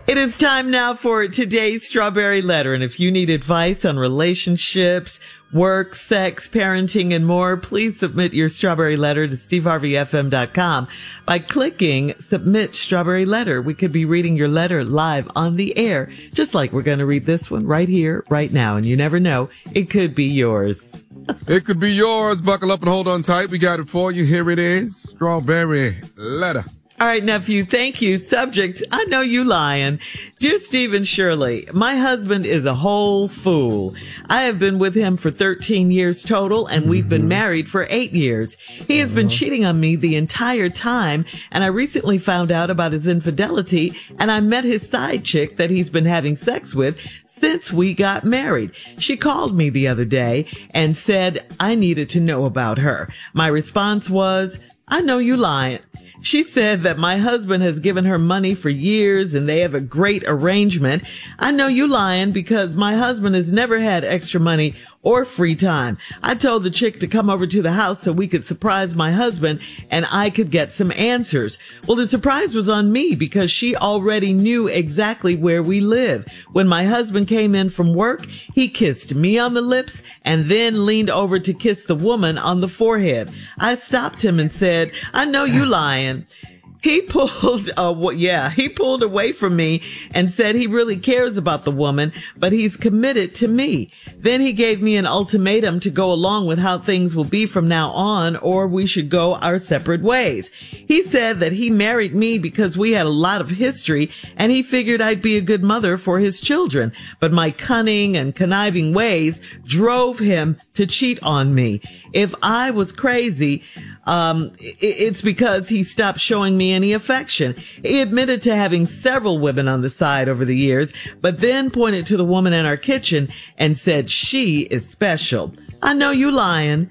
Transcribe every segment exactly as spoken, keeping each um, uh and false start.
It is time now for today's Strawberry Letter. And if you need advice on relationships, work, sex, parenting, and more, please submit your Strawberry Letter to steve harvey f m dot com by clicking Submit Strawberry Letter. We could be reading your letter live on the air, just like we're going to read this one right here, right now. And you never know, it could be yours. It could be yours. Buckle up and hold on tight. We got it for you. Here it is. Strawberry Letter. All right, nephew, thank you. Subject, I know you lying. Dear Steve and Shirley, my husband is a whole fool. I have been with him for thirteen years total, and we've been married for eight years. He has been cheating on me the entire time, and I recently found out about his infidelity, and I met his side chick that he's been having sex with since we got married. She called me the other day and said I needed to know about her. My response was, I know you lying. She said that my husband has given her money for years and they have a great arrangement. I know you lying because my husband has never had extra money or free time. I told the chick to come over to the house so we could surprise my husband and I could get some answers. Well, the surprise was on me because she already knew exactly where we live. When my husband came in from work, he kissed me on the lips and then leaned over to kiss the woman on the forehead. I stopped him and said, I know you lying. He pulled, uh, yeah, he pulled away from me and said he really cares about the woman, but he's committed to me. Then he gave me an ultimatum to go along with how things will be from now on, or we should go our separate ways. He said that he married me because we had a lot of history and he figured I'd be a good mother for his children. But my cunning and conniving ways drove him to cheat on me. If I was crazy, Um, it's because he stopped showing me any affection. He admitted to having several women on the side over the years, but then pointed to the woman in our kitchen and said she is special. I know you lying.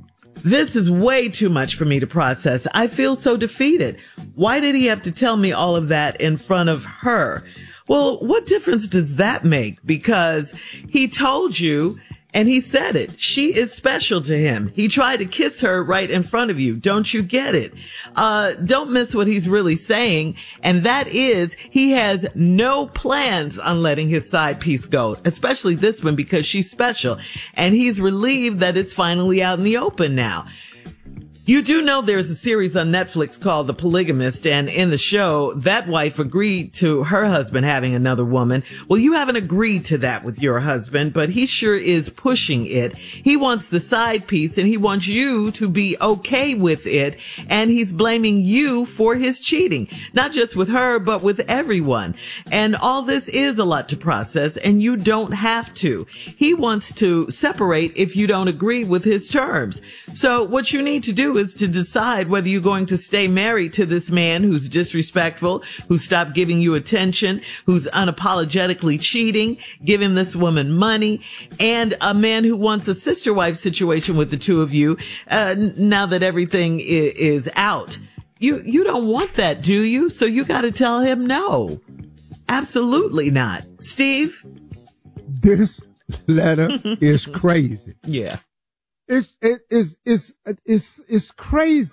This is way too much for me to process. I feel so defeated. Why did he have to tell me all of that in front of her? Well, what difference does that make? Because he told you, and he said it. She is special to him. He tried to kiss her right in front of you. Don't you get it? Uh, don't miss what he's really saying. And that is he has no plans on letting his side piece go, especially this one because she's special. And he's relieved that it's finally out in the open now. You do know there's a series on Netflix called The Polygamist, and in the show, that wife agreed to her husband having another woman. Well, you haven't agreed to that with your husband, but he sure is pushing it. He wants the side piece, and he wants you to be okay with it, and he's blaming you for his cheating. Not just with her, but with everyone. And all this is a lot to process, and you don't have to. He wants to separate if you don't agree with his terms. So what you need to do is to decide whether you're going to stay married to this man who's disrespectful, who stopped giving you attention, who's unapologetically cheating, giving this woman money, and a man who wants a sister wife situation with the two of you, uh, now that everything is, is out. You, you don't want that, do you? So you got to tell him no. Absolutely not. Steve? This letter is crazy. Yeah. It's, it, it's, it's, it's, it's crazy.